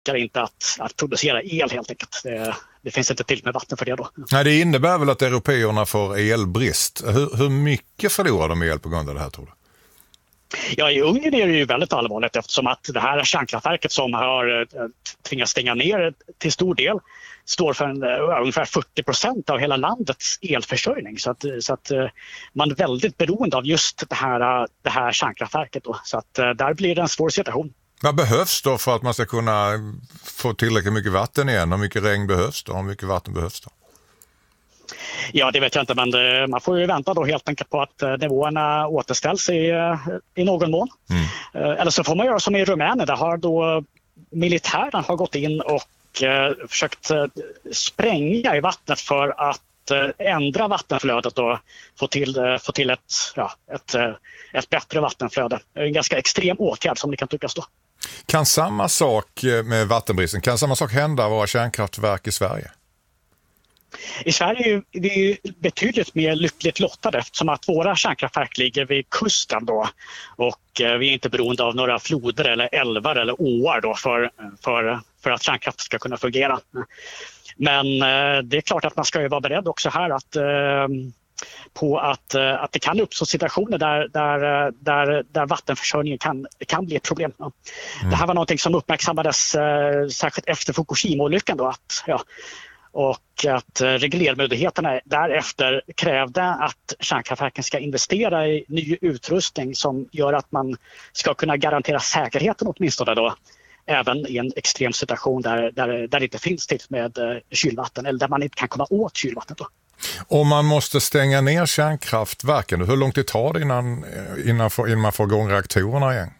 orkar inte att producera el helt enkelt. Det finns inte till med vatten för det då. Nej, det innebär väl att européerna får elbrist. Hur mycket förlorar de el på grund av det här, tror du? Ja, i Ungern är det ju väldigt allvarligt eftersom att det här kärnkraftverket som har tvingats stänga ner till stor del står för ungefär 40% av hela landets elförsörjning. Så att man är väldigt beroende av just det här kärnkraftverket då. Så att där blir det en svår situation. Vad behövs då för att man ska kunna få tillräckligt mycket vatten igen? Hur mycket regn behövs då? Hur mycket vatten behövs då? Ja, det vet jag inte, men man får ju vänta då helt enkelt på att nivåerna återställs i någon mån. Eller så får man göra som i Rumänien, där har då militären har gått in och försökt spränga i vattnet för att ändra vattenflödet och få till ett bättre vattenflöde. En ganska extrem åtgärd som det kan tyckas då. Kan samma sak med vattenbristen, kan samma sak hända våra kärnkraftverk i Sverige? I Sverige är vi betydligt mer lyckligt lottade eftersom att våra kärnkraftverk ligger vid kusten då, och vi är inte beroende av några floder eller älvar eller åar då för att kärnkraft ska kunna fungera. Men det är klart att man ska ju vara beredd också här på att det kan uppstå situationer där vattenförsörjningen kan bli ett problem. Det här var någonting som uppmärksammades särskilt efter Fukushima-olyckan då, och att reglermyndigheterna därefter krävde att kärnkraftverken ska investera i ny utrustning som gör att man ska kunna garantera säkerheten åtminstone då, även i en extrem situation där det inte finns till med kylvatten eller där man inte kan komma åt kylvattnet då. Om man måste stänga ner kärnkraftverken, hur lång tid tar det innan man får igång reaktorerna igen?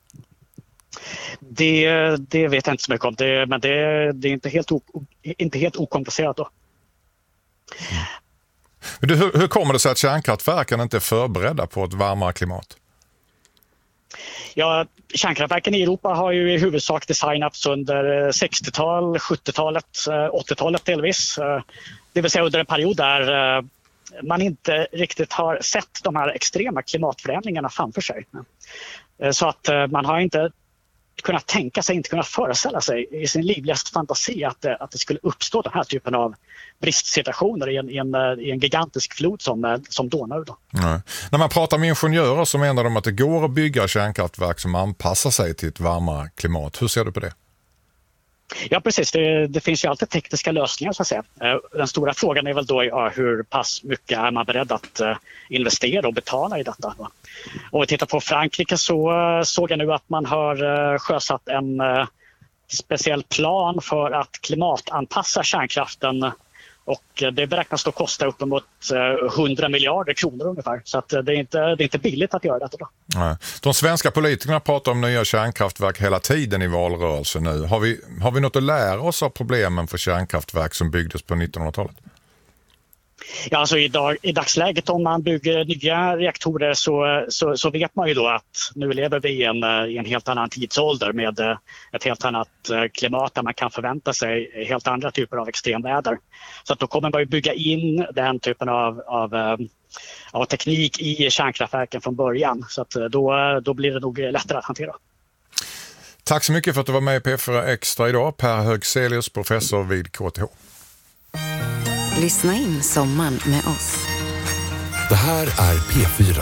Det vet jag inte så mycket om, men det är inte helt okomplicerat då. Hur kommer det sig att kärnkraftverken inte är förberedda på ett varmare klimat? Ja, kärnkraftverken i Europa har ju i huvudsak designats under 60-tal, 70-talet, 80-talet delvis. Det vill säga under en period där man inte riktigt har sett de här extrema klimatförändringarna framför sig. Så att man har inte kunnat tänka sig, inte kunnat föreställa sig i sin livligaste fantasi att det skulle uppstå den här typen av bristsituationer i en gigantisk flod som Donau då. Nej. När man pratar med ingenjörer så menar de att det går att bygga kärnkraftverk som anpassar sig till ett varmare klimat. Hur ser du på det? Ja, precis. Det finns ju alltid tekniska lösningar så att säga. Den stora frågan är väl då hur pass mycket är man beredd att investera och betala i detta. Om vi tittar på Frankrike så såg jag nu att man har sjösatt en speciell plan för att klimatanpassa kärnkraften, och det beräknas då kosta uppemot 100 miljarder kronor ungefär. Så att det är inte billigt att göra detta då. Nej. De svenska politikerna pratar om nya kärnkraftverk hela tiden i valrörelsen nu. Har vi något att lära oss av problemen för kärnkraftverk som byggdes på 1900-talet? Ja, alltså i dagsläget om man bygger nya reaktorer så vet man ju då att nu lever vi i en helt annan tidsålder med ett helt annat klimat där man kan förvänta sig helt andra typer av extremväder. Så att då kommer man ju bygga in den typen av teknik i kärnkraftverken från början. Så att då blir det nog lättare att hantera. Tack så mycket för att du var med i P4 Extra idag. Per Högselius, professor vid KTH. Lyssna in sommaren med oss. Det här är P4.